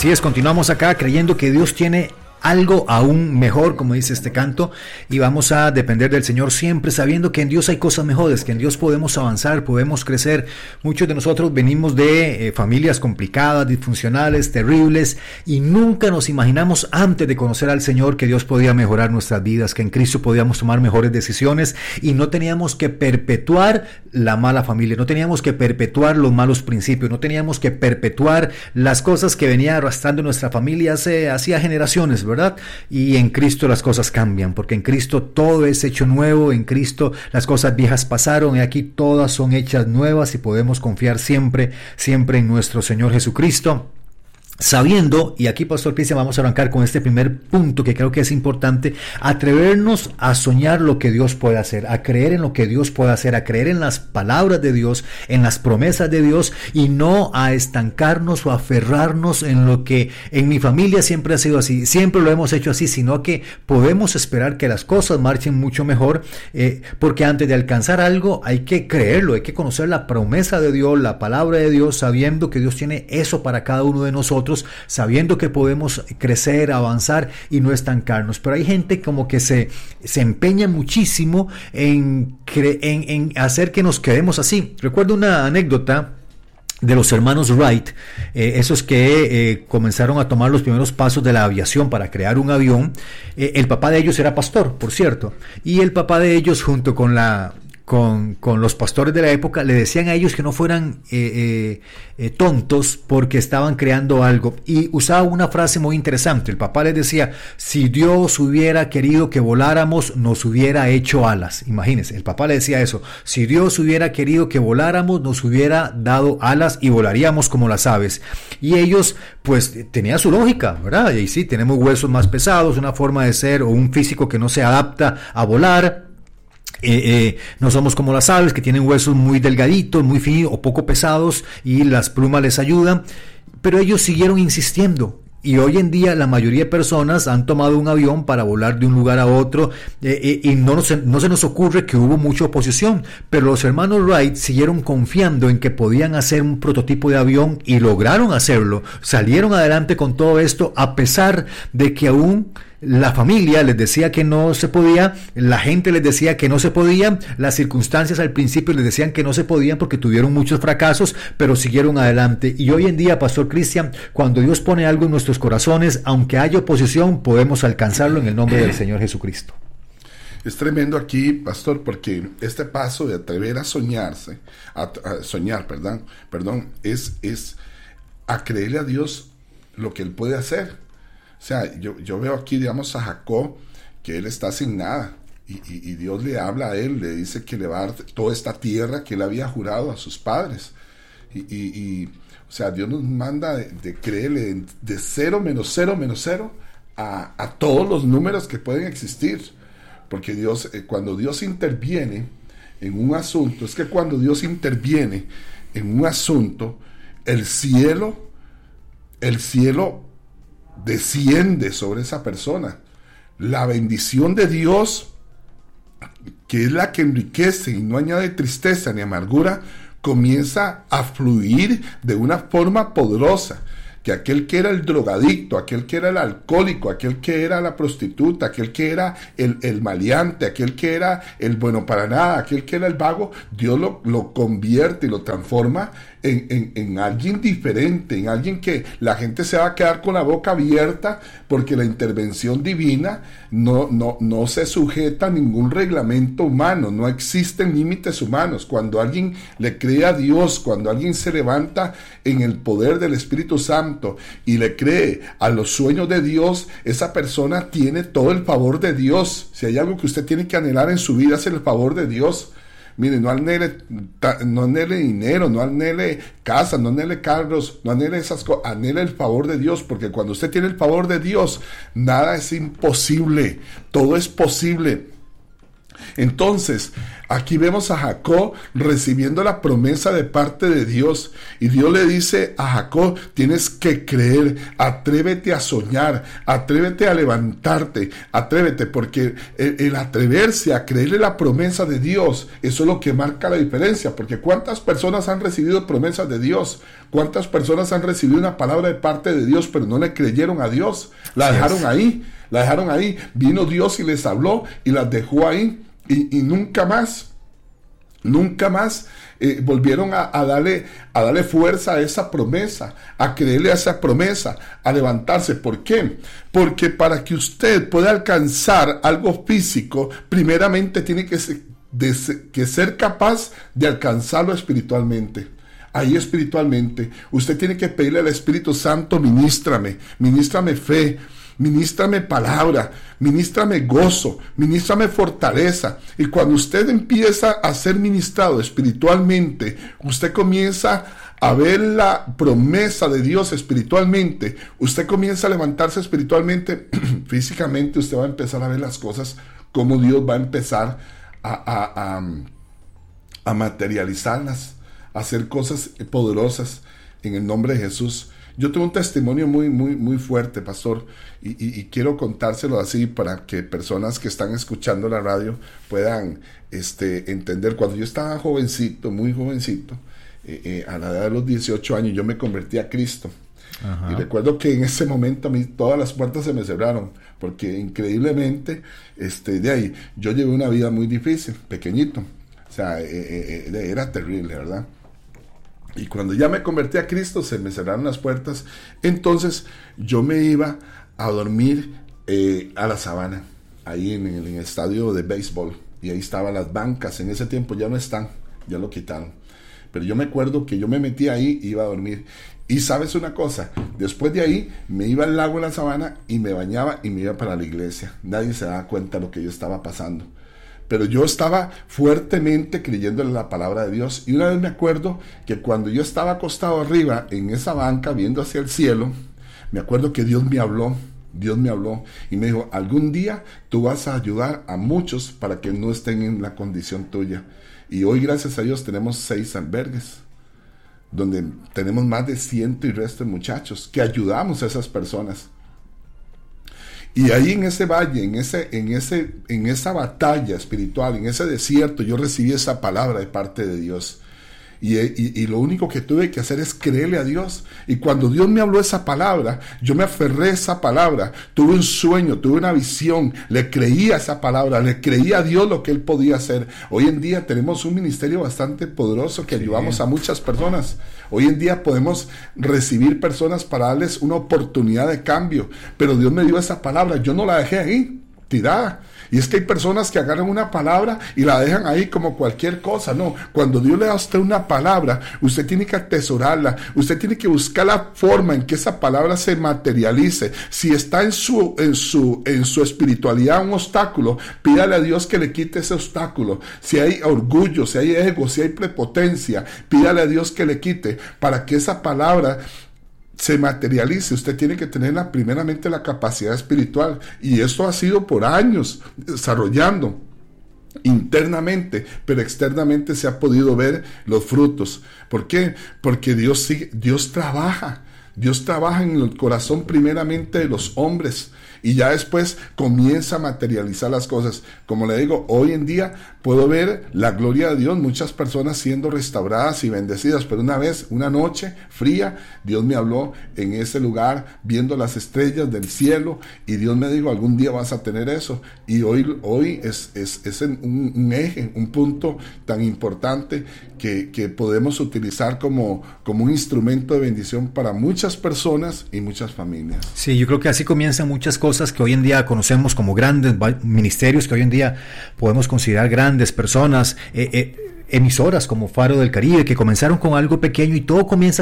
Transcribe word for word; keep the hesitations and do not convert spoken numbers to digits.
Así es, continuamos acá creyendo que Dios tiene algo aún mejor, como dice este canto, y vamos a depender del Señor siempre, sabiendo que en Dios hay cosas mejores, que en Dios podemos avanzar, podemos crecer. Muchos de nosotros venimos de eh, familias complicadas, disfuncionales, terribles, y nunca nos imaginamos antes de conocer al Señor que Dios podía mejorar nuestras vidas, que en Cristo podíamos tomar mejores decisiones y no teníamos que perpetuar la mala familia, no teníamos que perpetuar los malos principios, no teníamos que perpetuar las cosas que venía arrastrando nuestra familia hace hacía generaciones, ¿verdad? ¿verdad? Y en Cristo las cosas cambian, porque en Cristo todo es hecho nuevo, en Cristo las cosas viejas pasaron y aquí todas son hechas nuevas y podemos confiar siempre, siempre en nuestro Señor Jesucristo. Sabiendo, y aquí Pastor Cristian vamos a arrancar con este primer punto que creo que es importante, atrevernos a soñar lo que Dios puede hacer, a creer en lo que Dios puede hacer, a creer en las palabras de Dios, en las promesas de Dios y no a estancarnos o aferrarnos en lo que en mi familia siempre ha sido así, siempre lo hemos hecho así, sino que podemos esperar que las cosas marchen mucho mejor, eh, porque antes de alcanzar algo hay que creerlo, hay que conocer la promesa de Dios, la palabra de Dios, sabiendo que Dios tiene eso para cada uno de nosotros, sabiendo que podemos crecer, avanzar y no estancarnos. Pero hay gente como que se, se empeña muchísimo en, en, en hacer que nos quedemos así. Recuerdo una anécdota de los hermanos Wright, eh, esos que eh, comenzaron a tomar los primeros pasos de la aviación para crear un avión. Eh, el papá de ellos era pastor, por cierto, y el papá de ellos junto con la Con, con los pastores de la época le decían a ellos que no fueran eh, eh, eh, tontos porque estaban creando algo, y usaba una frase muy interesante. El papá les decía: si Dios hubiera querido que voláramos, nos hubiera hecho alas. Imagínense, el papá le decía eso: si Dios hubiera querido que voláramos, nos hubiera dado alas y volaríamos como las aves. Y ellos pues tenían su lógica, ¿verdad? Y sí, tenemos huesos más pesados, una forma de ser o un físico que no se adapta a volar. Eh, eh, no somos como las aves que tienen huesos muy delgaditos, muy finos o poco pesados y las plumas les ayudan, pero ellos siguieron insistiendo. Y hoy en día la mayoría de personas han tomado un avión para volar de un lugar a otro, eh, eh, y no, nos, no se nos ocurre que hubo mucha oposición, pero los hermanos Wright siguieron confiando en que podían hacer un prototipo de avión y lograron hacerlo. Salieron adelante con todo esto a pesar de que aún la familia les decía que no se podía, la gente les decía que no se podía, las circunstancias al principio les decían que no se podían porque tuvieron muchos fracasos, pero siguieron adelante. Y hoy en día, Pastor Cristian, cuando Dios pone algo en nuestros corazones, aunque haya oposición, podemos alcanzarlo en el nombre del Señor Jesucristo. Es tremendo aquí, pastor, porque este paso de atrever a soñarse, a, a soñar, perdón, perdón, es, es a creerle a Dios lo que Él puede hacer. O sea, yo, yo veo aquí, digamos, a Jacob, que él está sin nada, y, y, y Dios le habla a él, le dice que le va a dar toda esta tierra que él había jurado a sus padres. Y, y, y o sea, Dios nos manda de, de creerle de cero menos cero menos cero a, a todos los números que pueden existir. Porque Dios, eh, cuando Dios interviene en un asunto, es que cuando Dios interviene en un asunto, el cielo, el cielo desciende sobre esa persona. La bendición de Dios, que es la que enriquece y no añade tristeza ni amargura, comienza a fluir de una forma poderosa, que aquel que era el drogadicto, aquel que era el alcohólico, aquel que era la prostituta, aquel que era el, el maleante, aquel que era el bueno para nada, aquel que era el vago, Dios lo, lo convierte y lo transforma en, en, en alguien diferente, en alguien que la gente se va a quedar con la boca abierta, porque la intervención divina no, no, no se sujeta a ningún reglamento humano, no existen límites humanos. Cuando alguien le cree a Dios, cuando alguien se levanta en el poder del Espíritu Santo y le cree a los sueños de Dios, esa persona tiene todo el favor de Dios. Si hay algo que usted tiene que anhelar en su vida, es el favor de Dios. Mire, no anhele, no anhele dinero, no anhele casa, no anhele carros, no anhele esas cosas, anhele el favor de Dios, porque cuando usted tiene el favor de Dios, nada es imposible, todo es posible. Entonces, Aquí vemos a Jacob recibiendo la promesa de parte de Dios. Y Dios le dice a Jacob, tienes que creer, atrévete a soñar, atrévete a levantarte, atrévete, porque el, el atreverse a creerle la promesa de Dios, eso es lo que marca la diferencia. Porque ¿cuántas personas han recibido promesas de Dios? ¿Cuántas personas han recibido una palabra de parte de Dios, pero no le creyeron a Dios? La dejaron ahí, la dejaron ahí. Vino Dios y les habló y las dejó ahí. Y, y nunca más, nunca más eh, volvieron a, a, darle, a darle fuerza a esa promesa, a creerle a esa promesa, a levantarse. ¿Por qué? Porque para que usted pueda alcanzar algo físico, primeramente tiene que ser, de, que ser capaz de alcanzarlo espiritualmente. Ahí espiritualmente, usted tiene que pedirle al Espíritu Santo, ministrame, ministrame fe, ministrame palabra, ministrame gozo, ministrame fortaleza. Y cuando usted empieza a ser ministrado espiritualmente, usted comienza a ver la promesa de Dios espiritualmente, usted comienza a levantarse espiritualmente, físicamente usted va a empezar a ver las cosas, como Dios va a empezar a, a, a, a materializarlas, a hacer cosas poderosas en el nombre de Jesús. Yo tengo un testimonio muy, muy, muy fuerte, pastor, y, y, y quiero contárselo así para que personas que están escuchando la radio puedan este, entender. Cuando yo estaba jovencito, muy jovencito, eh, eh, a la edad de los dieciocho años, yo me convertí a Cristo. Ajá. Y recuerdo que en ese momento a mí todas las puertas se me cerraron, porque increíblemente, este, de ahí, yo llevé una vida muy difícil, pequeñito, o sea, eh, eh, era terrible, ¿verdad? Y cuando ya me convertí a Cristo, se me cerraron las puertas. Entonces yo me iba a dormir eh, a la sabana, ahí en el, en el estadio de béisbol. Y ahí estaban las bancas. En ese tiempo ya no están, ya lo quitaron. Pero yo me acuerdo que yo me metí ahí y iba a dormir. Y sabes una cosa, después de ahí me iba al lago en la sabana y me bañaba y me iba para la iglesia. Nadie se daba cuenta de lo que yo estaba pasando. Pero yo estaba fuertemente creyéndole la palabra de Dios. Y una vez me acuerdo que cuando yo estaba acostado arriba en esa banca viendo hacia el cielo, me acuerdo que Dios me habló, Dios me habló y me dijo, algún día tú vas a ayudar a muchos para que no estén en la condición tuya. Y hoy, gracias a Dios, tenemos seis albergues, donde tenemos más de ciento y resto de muchachos que ayudamos a esas personas. Y ahí en ese valle, en ese, en ese, en esa batalla espiritual, en ese desierto, yo recibí esa palabra de parte de Dios. Y, y, y lo único que tuve que hacer es creerle a Dios. Y cuando Dios me habló esa palabra, yo me aferré a esa palabra. Tuve un sueño, tuve una visión. Le creí a esa palabra, le creí a Dios lo que Él podía hacer. Hoy en día tenemos un ministerio bastante poderoso que sí. Ayudamos a muchas personas. Hoy en día podemos recibir personas para darles una oportunidad de cambio. Pero Dios me dio esa palabra, yo no la dejé ahí, tirada. Y es que hay personas que agarran una palabra y la dejan ahí como cualquier cosa. No, cuando Dios le da a usted una palabra, usted tiene que atesorarla. Usted tiene que buscar la forma en que esa palabra se materialice. Si está en su, en su, en su espiritualidad un obstáculo, pídale a Dios que le quite ese obstáculo. Si hay orgullo, si hay ego, si hay prepotencia, pídale a Dios que le quite para que esa palabra se materialice. Usted tiene que tener la, primeramente la capacidad espiritual, y esto ha sido por años desarrollando internamente, pero externamente se ha podido ver los frutos. ¿Por qué? Porque Dios sigue, Dios trabaja, Dios trabaja en el corazón primeramente de los hombres y ya después comienza a materializar las cosas. Como le digo, hoy en día puedo ver la gloria de Dios, muchas personas siendo restauradas y bendecidas, pero una vez, una noche fría, Dios me habló en ese lugar, viendo las estrellas del cielo, y Dios me dijo, algún día vas a tener eso, y hoy, hoy es, es, es un, un eje, un punto tan importante que, que podemos utilizar como, como un instrumento de bendición para muchas personas y muchas familias. Sí, yo creo que así comienzan muchas cosas que hoy en día conocemos como grandes ministerios, que hoy en día podemos considerar grandes personas, eh, eh, emisoras como Faro del Caribe, que comenzaron con algo pequeño y todo comienza